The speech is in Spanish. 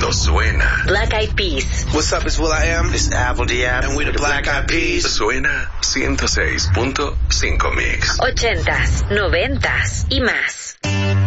cuando suena. Black Eyed Peas. What's up, it's will.i.am. This is Apple D.App. And we're the Black Eyed Peas. Suena 106.5 Mix. 80s, 90s y más.